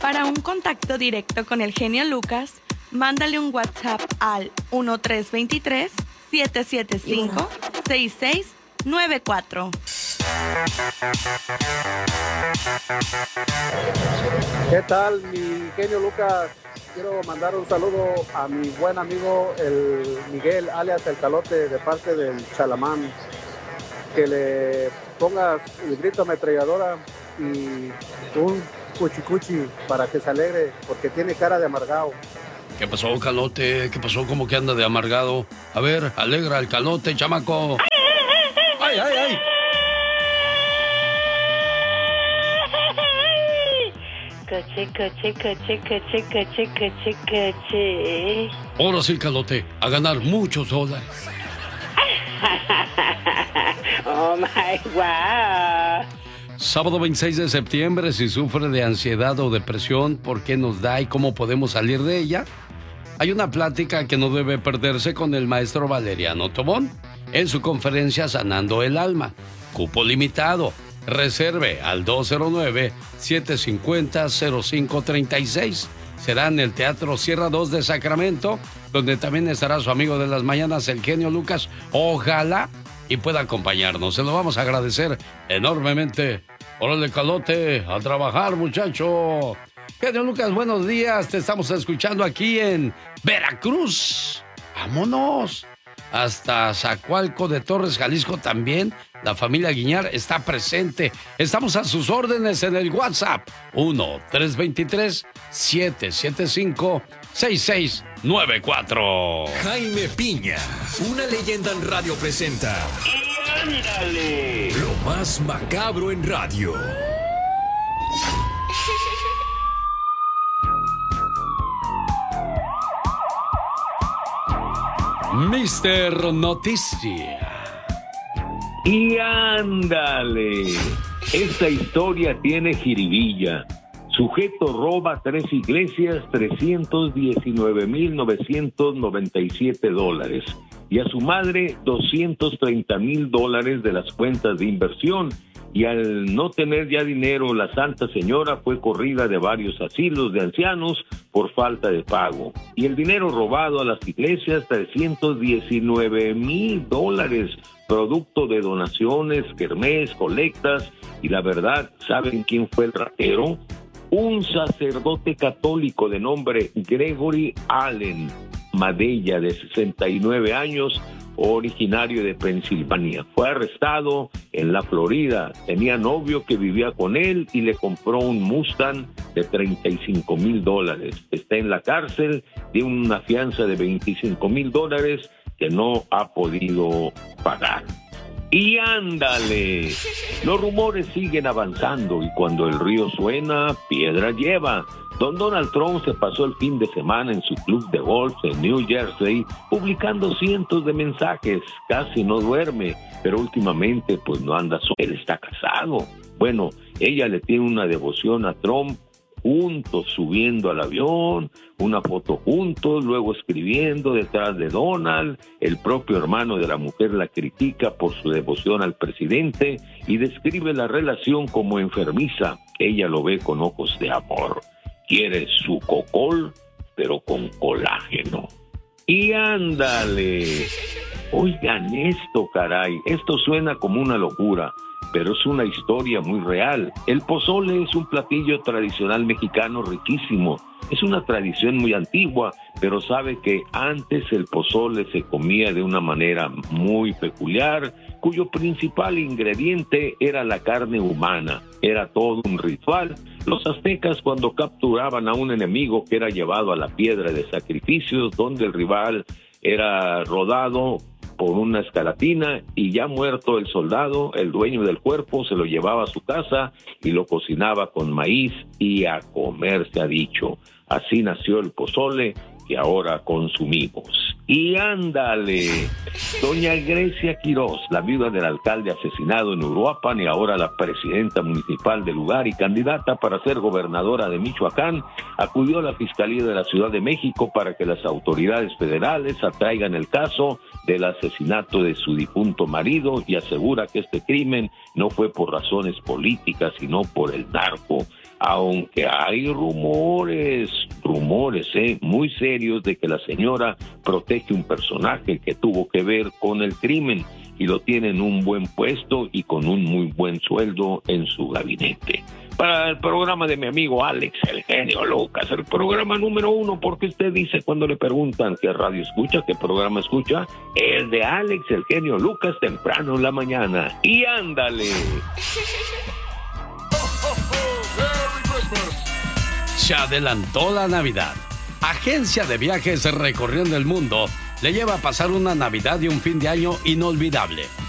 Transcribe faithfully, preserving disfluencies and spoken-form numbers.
Para un contacto directo con el genio Lucas, mándale un WhatsApp al uno tres dos tres, siete siete cinco, seis seis nueve cuatro. ¿Qué tal, mi genio Lucas? Quiero mandar un saludo a mi buen amigo el Miguel, alias El Calote, de parte del Chalamán. Que le pongas el grito ametralladora y un cuchicuchi para que se alegre, porque tiene cara de amargado. ¿Qué pasó, Calote? ¿Qué pasó? ¿Cómo que anda de amargado? A ver, alegra al Calote, chamaco. ¡Ay, ay, ay! Coche, coche, coche, coche, coche, coche, coche. Ahora sí, Calote, a ganar muchos dólares. Oh my wow. Sábado veintiséis de septiembre, si sufre de ansiedad o depresión, ¿por qué nos da y cómo podemos salir de ella? Hay una plática que no debe perderse con el maestro Valeriano Tobón en su conferencia Sanando el Alma. Cupo limitado. Reserve al dos cero nueve, siete cinco cero, cero cinco tres seis. Será en el Teatro Sierra dos de Sacramento, donde también estará su amigo de las mañanas, el genio Lucas. Ojalá y pueda acompañarnos. Se lo vamos a agradecer enormemente. Órale, Calote, a trabajar, muchacho. Genio Lucas, buenos días. Te estamos escuchando aquí en Veracruz. Vámonos. Hasta Zacualco de Torres, Jalisco también. La familia Guiñar está presente. Estamos a sus órdenes en el WhatsApp. uno tres dos tres, siete siete cinco, seis seis nueve cuatro. Jaime Piña, una leyenda en radio presenta. ¡Y ándale! Lo más macabro en radio. mister Noticia. Y ándale, esta historia tiene jiribilla. Sujeto roba tres iglesias, trescientos diecinueve mil novecientos noventa y siete dólares. Y a su madre, doscientos treinta mil dólares de las cuentas de inversión. Y al no tener ya dinero, la Santa Señora fue corrida de varios asilos de ancianos por falta de pago. Y el dinero robado a las iglesias, trescientos diecinueve mil dólares, producto de donaciones, kermés, colectas. Y la verdad, ¿saben quién fue el ratero? Un sacerdote católico de nombre Gregory Allen Madella, de sesenta y nueve años, originario de Pensilvania. Fue arrestado en la Florida. Tenía novio que vivía con él y le compró un Mustang de treinta y cinco mil dólares. Está en la cárcel de una fianza de veinticinco mil dólares que no ha podido pagar. Y ándale, los rumores siguen avanzando y cuando el río suena, piedra lleva. Don Donald Trump se pasó el fin de semana en su club de golf en New Jersey publicando cientos de mensajes. Casi no duerme, pero últimamente pues no anda solo. Él está casado. Bueno, ella le tiene una devoción a Trump, juntos subiendo al avión, una foto juntos, luego escribiendo detrás de Donald. El propio hermano de la mujer la critica por su devoción al presidente y describe la relación como enfermiza. Ella lo ve con ojos de amor. Quiere su cocol, pero con colágeno. Y ándale. Oigan esto, caray. Esto suena como una locura, pero es una historia muy real. El pozole es un platillo tradicional mexicano riquísimo. Es una tradición muy antigua, pero sabe que antes el pozole se comía de una manera muy peculiar, cuyo principal ingrediente era la carne humana. Era todo un ritual. Los aztecas, cuando capturaban a un enemigo que era llevado a la piedra de sacrificios, donde el rival era rodado por una escalatina y ya muerto el soldado, el dueño del cuerpo se lo llevaba a su casa y lo cocinaba con maíz y a comer se ha dicho. Así nació el pozole que ahora consumimos. Y ándale, doña Grecia Quirós, la viuda del alcalde asesinado en Uruapan y ahora la presidenta municipal del lugar y candidata para ser gobernadora de Michoacán, acudió a la Fiscalía de la Ciudad de México para que las autoridades federales atraigan el caso del asesinato de su difunto marido y asegura que este crimen no fue por razones políticas, sino por el narco. aunque hay rumores, rumores eh, muy serios de que la señora protege un personaje que tuvo que ver con el crimen y lo tiene en un buen puesto y con un muy buen sueldo en su gabinete. Para el programa de mi amigo Alex, el genio Lucas, el programa número uno, porque usted dice cuando le preguntan qué radio escucha, qué programa escucha, el de Alex, el genio Lucas, temprano en la mañana. Y ándale. Se adelantó la Navidad. Agencia de viajes recorriendo el mundo le lleva a pasar una Navidad y un fin de año inolvidable.